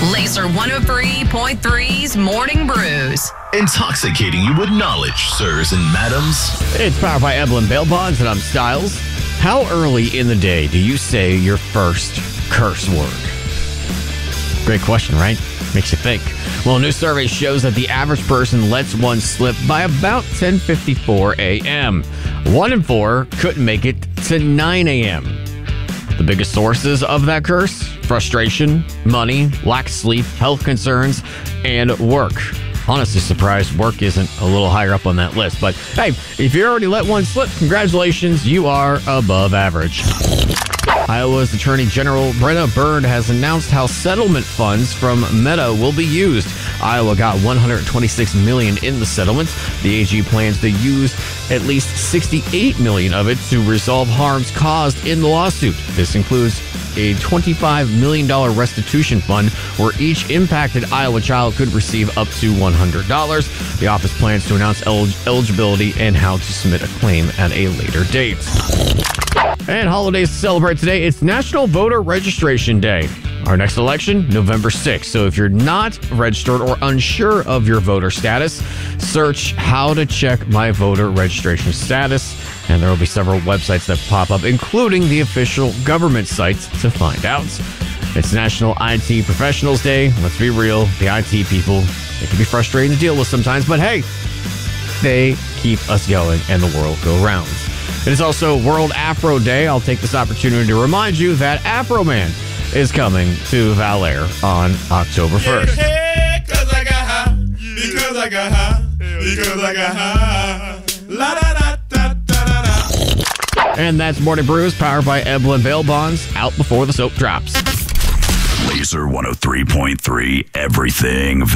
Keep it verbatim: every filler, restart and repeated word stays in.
Laser one oh three point three's Morning Brews. Intoxicating you with knowledge, sirs and madams. It's powered by Eblin Bail Bonds, and I'm Styles. How early in the day do you say your first curse word? Great question, right? Makes you think. Well, a new survey shows that the average person lets one slip by about ten fifty-four a.m. One in four couldn't make it to nine a.m. The biggest sources of that curse? Frustration, money, lack of sleep, health concerns, and work. Honestly surprised work isn't a little higher up on that list. But hey, if you already let one slip, congratulations, you are above average. Iowa's Attorney General Brenna Bird has announced how settlement funds from Meta will be used. Iowa got one hundred twenty-six million dollars in the settlement. The A G plans to use at least sixty-eight million dollars of it to resolve harms caused in the lawsuit. This includes a twenty-five million dollars restitution fund where each impacted Iowa child could receive up to one hundred dollars. The office plans to announce el- eligibility and how to submit a claim at a later date. And holidays to celebrate today. It's National Voter Registration Day. Our next election, November sixth. So if you're not registered or unsure of your voter status, search how to check my voter registration status. And there will be several websites that pop up, including the official government sites to find out. It's National I T Professionals Day. Let's be real. The I T people, they can be frustrating to deal with sometimes, but hey, they keep us going and the world go round. It is also World Afro Day. I'll take this opportunity to remind you that Afro Man is coming to Vallejo on October first. Yeah, cause I got high, because I got high, because I got high. La da da da da da. And that's Morning Brews, powered by Eblin Bail Bonds, out before the soap drops. Laser one oh three point three, everything